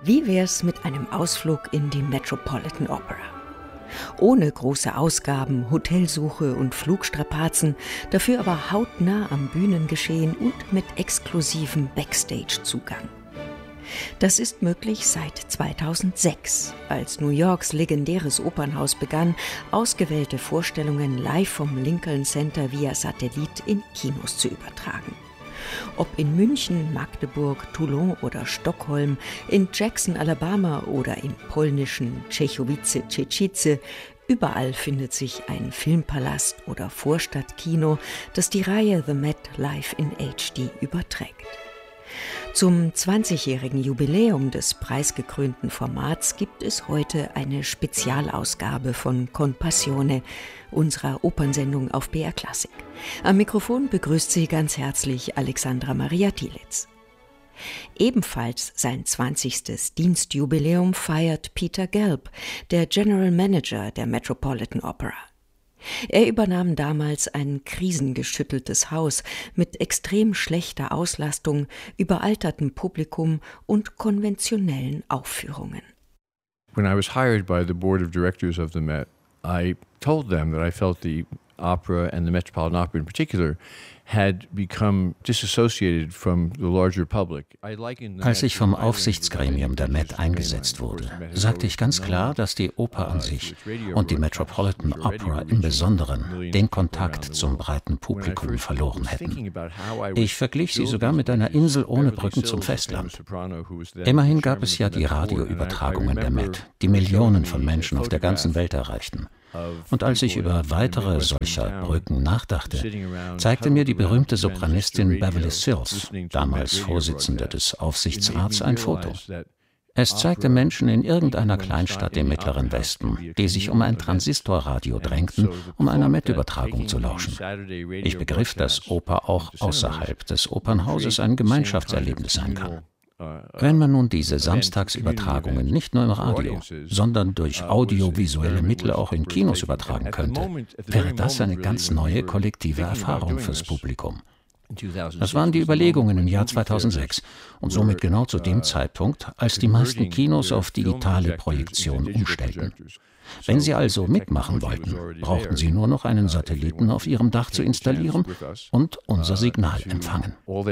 Wie wär's mit einem Ausflug in die Metropolitan Opera? Ohne große Ausgaben, Hotelsuche und Flugstrapazen, dafür aber hautnah am Bühnengeschehen und mit exklusivem Backstage-Zugang. Das ist möglich seit 2006, als New Yorks legendäres Opernhaus begann, ausgewählte Vorstellungen live vom Lincoln Center via Satellit in Kinos zu übertragen. Ob in München, Magdeburg, Toulon oder Stockholm, in Jackson, Alabama oder im polnischen Czechowice-Czechice, überall findet sich ein Filmpalast oder Vorstadtkino, das die Reihe The Met Live in HD überträgt. Zum 20-jährigen Jubiläum des preisgekrönten Formats gibt es heute eine Spezialausgabe von Con Passione, unserer Opernsendung auf BR Klassik. Am Mikrofon begrüßt sie ganz herzlich Alexandra Maria Thielitz. Ebenfalls sein 20. Dienstjubiläum feiert Peter Gelb, der General Manager der Metropolitan Opera. Er übernahm damals ein krisengeschütteltes Haus mit extrem schlechter Auslastung, überaltertem Publikum und konventionellen Aufführungen. When I was hired by the board of directors of the Met, I told them that I felt the opera and the Metropolitan Opera in particular had become disassociated from the larger public. Als ich vom Aufsichtsgremium der Met eingesetzt wurde, sagte ich ganz klar, dass die Oper an sich und die Metropolitan Opera im Besonderen den Kontakt zum breiten Publikum verloren hätten. Ich verglich sie sogar mit einer Insel ohne Brücken zum Festland. Immerhin gab es ja die Radioübertragungen der Met, die Millionen von Menschen auf der ganzen Welt erreichten. Und als ich über weitere solcher Brücken nachdachte, zeigte mir die berühmte Sopranistin Beverly Sills, damals Vorsitzende des Aufsichtsrats, ein Foto. Es zeigte Menschen in irgendeiner Kleinstadt im Mittleren Westen, die sich um ein Transistorradio drängten, um einer Met-Übertragung zu lauschen. Ich begriff, dass Oper auch außerhalb des Opernhauses ein Gemeinschaftserlebnis sein kann. Wenn man nun diese Samstagsübertragungen nicht nur im Radio, sondern durch audiovisuelle Mittel auch in Kinos übertragen könnte, wäre das eine ganz neue kollektive Erfahrung fürs Publikum. Das waren die Überlegungen im Jahr 2006 und somit genau zu dem Zeitpunkt, als die meisten Kinos auf digitale Projektion umstellten. Wenn Sie also mitmachen wollten, brauchten Sie nur noch einen Satelliten auf Ihrem Dach zu installieren und unser Signal empfangen.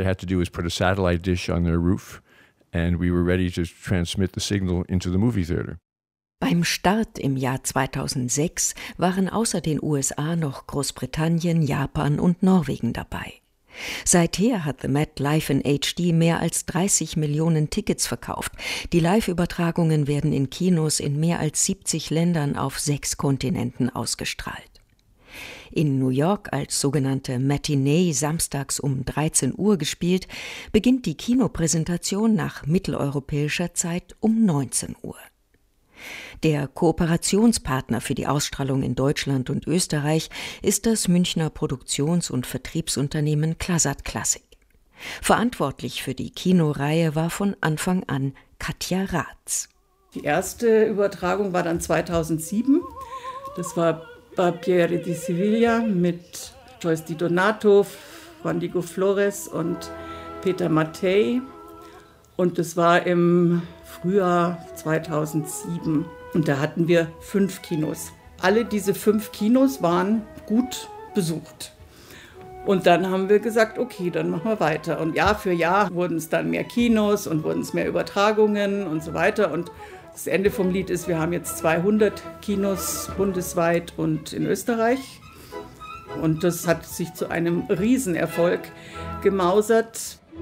And we were ready to transmit the signal into the movie theater. Beim Start im Jahr 2006 waren außer den USA noch Großbritannien, Japan und Norwegen dabei. Seither hat The Met Live in HD mehr als 30 Millionen Tickets verkauft. Die Live-Übertragungen werden in Kinos in mehr als 70 Ländern auf 6 Kontinenten ausgestrahlt. In New York als sogenannte Matinee samstags um 13 Uhr gespielt, beginnt die Kinopräsentation nach mitteleuropäischer Zeit um 19 Uhr. Der Kooperationspartner für die Ausstrahlung in Deutschland und Österreich ist das Münchner Produktions- und Vertriebsunternehmen Clasat Classic. Verantwortlich für die Kinoreihe war von Anfang an Katja Raths. Die erste Übertragung war dann 2007. Das war Barbiere di Sevilla mit Joyce Di Donato, Juan Diego Flores und Peter Mattei. Und das war im Frühjahr 2007. Und da hatten wir 5 Kinos. Alle diese 5 Kinos waren gut besucht. Und dann haben wir gesagt, okay, dann machen wir weiter. Und Jahr für Jahr wurden es dann mehr Kinos und wurden es mehr Übertragungen und so weiter. Und das Ende vom Lied ist, wir haben jetzt 200 Kinos bundesweit und in Österreich. Und das hat sich zu einem Riesenerfolg gemausert.